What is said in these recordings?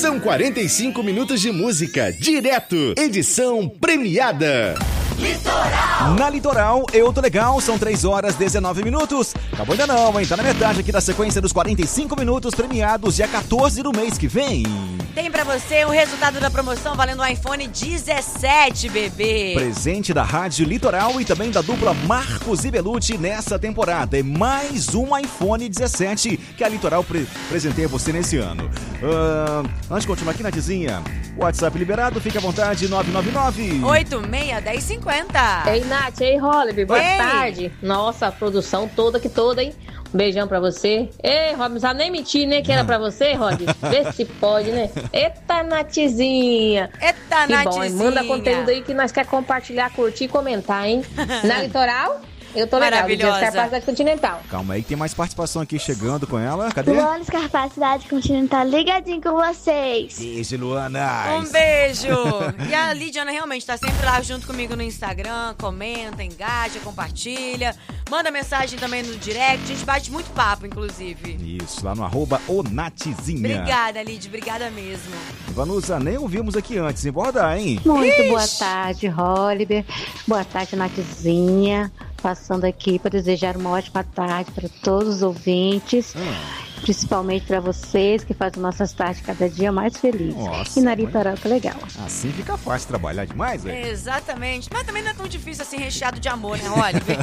São 45 minutos de música, direto, edição premiada. Litoral. Na Litoral, eu tô legal, são 3 horas 19 minutos. Acabou ainda não, hein? Tá na metade aqui da sequência dos 45 minutos premiados, dia 14 do mês que vem. Tem pra você o resultado da promoção valendo um iPhone 17, bebê. Presente da Rádio Litoral e também da dupla Marcos e Belucci nessa temporada. É mais um iPhone 17 que a Litoral presenteia você nesse ano. Antes de continuar aqui, Natizinha, WhatsApp liberado, fique à vontade, 999 861050. Ei, Nath, ei, Holly, boa tarde. Nossa, a produção toda, hein? Um beijão pra você. Ei, Rob, não sabe nem mentir, né? Que era pra você, Rob? Vê se pode, né? Eita, Nathzinha. Eita, que Nathzinha. Bom, hein? Manda conteúdo aí que nós quer compartilhar, curtir e comentar, hein? Na Litoral, eu tô legal. Maravilhosa. Capacidade Continental. Calma aí, tem mais participação aqui chegando com ela. Cadê? Luana, Capacidade Continental, ligadinho com vocês. Beijo, Luana. Um beijo. E a Lidiana realmente tá sempre lá junto comigo no Instagram, comenta, engaja, compartilha, manda mensagem também no direct, a gente bate muito papo, inclusive. Isso, lá no @onatizinha. Obrigada, Lid, obrigada mesmo. Vanusa, nem ouvimos aqui antes, embora, hein? Muito boa tarde, Holliber. Boa tarde, Natizinha. Passando aqui para desejar uma ótima tarde para todos os ouvintes, principalmente para vocês que fazem nossas tardes cada dia mais felizes. Nossa, e na Litoral, que legal. Assim fica fácil trabalhar demais, velho. Exatamente, mas também não é tão difícil assim, recheado de amor, né, Oliver?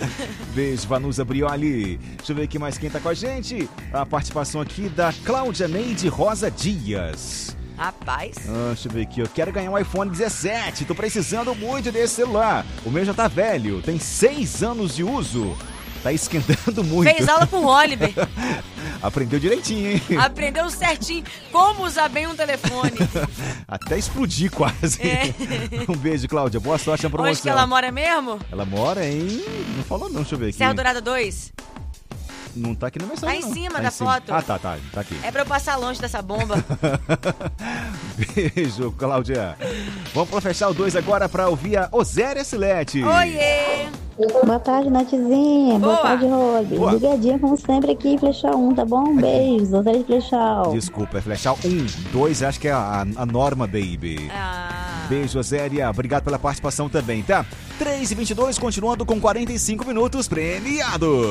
Beijo, Vanusa Brioli. Deixa eu ver aqui mais quem tá com a gente. A participação aqui da Cláudia Neide Rosa Dias. Rapaz. Deixa eu ver aqui, eu quero ganhar um iPhone 17, tô precisando muito desse celular. O meu já tá velho, tem 6 anos de uso. Tá esquentando muito. Fez aula com o Oliver. Aprendeu direitinho, hein? Aprendeu certinho como usar bem um telefone. Até explodir quase. É. Um beijo, Cláudia. Boa sorte na promoção. Onde que ela mora mesmo? Ela mora em... Não falou não, deixa eu ver aqui. Serra Dourada 2? Não tá aqui na mensagem, Tá em não. cima Tá da em cima. foto. Tá aqui. É pra eu passar longe dessa bomba. Beijo, Cláudia. Vamos pra fechar o 2 agora pra ouvir a Oséria Silete. Oiê! Boa tarde, Natizinha. Boa tarde, Rob. Ligadinha, como sempre, aqui em Flechal 1, tá bom? Beijos, Oséria de Flechal. Desculpa, é Flechal 1. 2 acho que é a norma, baby. Beijo, Oséria. Obrigado pela participação também, tá? 3h22, continuando com 45 minutos premiado.